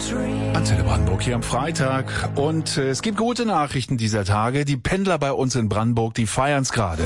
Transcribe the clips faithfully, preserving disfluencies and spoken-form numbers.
Antenne Brandenburg hier am Freitag. Und äh, es gibt gute Nachrichten dieser Tage. Die Pendler bei uns in Brandenburg, die feiern's gerade.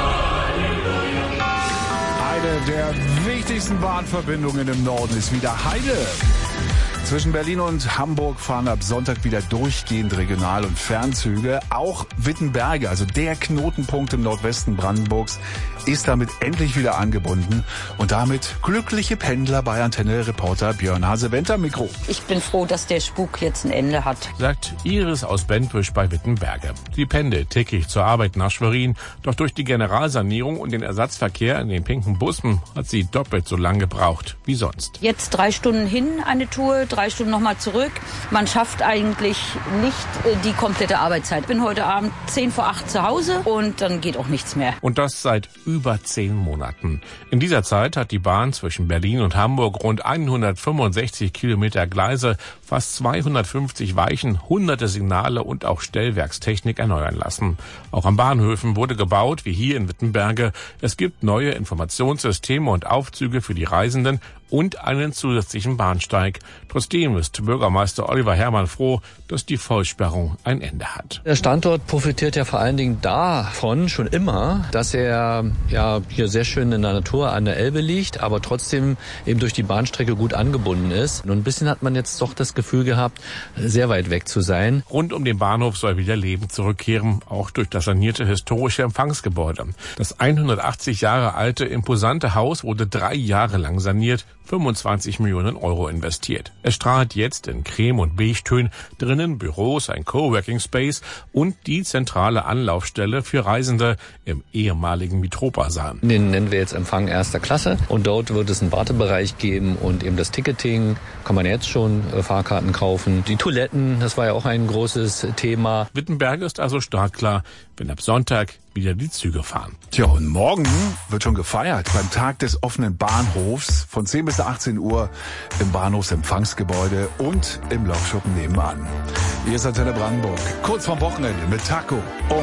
Eine der wichtigsten Bahnverbindungen im Norden ist wieder Heide. Zwischen Berlin und Hamburg fahren ab Sonntag wieder durchgehend Regional- und Fernzüge. Auch Wittenberge, also der Knotenpunkt im Nordwesten Brandenburgs, ist damit endlich wieder angebunden. Und damit glückliche Pendler bei Antenne-Reporter Björn Hase-Wendt am Mikro. Ich bin froh, dass der Spuk jetzt ein Ende hat, sagt Iris aus Bentwisch bei Wittenberge. Sie pendelt täglich zur Arbeit nach Schwerin. Doch durch die Generalsanierung und den Ersatzverkehr in den pinken Bussen hat sie doppelt so lang gebraucht wie sonst. Jetzt drei Stunden hin eine Tour, drei Stunden nochmal zurück. Man schafft eigentlich nicht die komplette Arbeitszeit. Ich bin heute Abend zehn vor acht zu Hause und dann geht auch nichts mehr. Und das seit über zehn Monaten. In dieser Zeit hat die Bahn zwischen Berlin und Hamburg rund hundertfünfundsechzig Kilometer Gleise, fast zweihundertfünfzig Weichen, hunderte Signale und auch Stellwerkstechnik erneuern lassen. Auch an Bahnhöfen wurde gebaut, wie hier in Wittenberge. Es gibt neue Informationssysteme und Aufzüge für die Reisenden und einen zusätzlichen Bahnsteig. Trotzdem ist Bürgermeister Oliver Herrmann froh, dass die Vollsperrung ein Ende hat. Der Standort profitiert ja vor allen Dingen davon schon immer, dass er ja hier sehr schön in der Natur an der Elbe liegt, aber trotzdem eben durch die Bahnstrecke gut angebunden ist. Und ein bisschen hat man jetzt doch das Gefühl gehabt, sehr weit weg zu sein. Rund um den Bahnhof soll wieder Leben zurückkehren, auch durch das sanierte historische Empfangsgebäude. Das hundertachtzig Jahre alte, imposante Haus wurde drei Jahre lang saniert, fünfundzwanzig Millionen Euro investiert. Es strahlt jetzt in Creme- und Beige-Tönen, drinnen Büros, ein Coworking Space und die zentrale Anlaufstelle für Reisende im ehemaligen Mitropa-Saal. Den nennen wir jetzt Empfang erster Klasse und dort wird es einen Wartebereich geben und eben das Ticketing, kann man jetzt schon äh, Fahrkarten kaufen. Die Toiletten, das war ja auch ein großes Thema. Wittenberge ist also startklar, wenn ab Sonntag wieder die Züge fahren. Tja, und morgen wird schon gefeiert beim Tag des offenen Bahnhofs von zehn bis achtzehn Uhr im Bahnhofsempfangsgebäude und im Lokschuppen nebenan. Hier ist Antenne Brandenburg, kurz vorm Wochenende mit Taco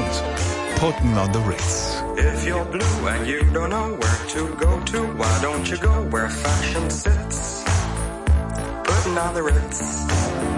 und Puttin' on the Ritz. If you're blue and you don't know where to go to, why don't you go where fashion sits? Puttin' on the Ritz.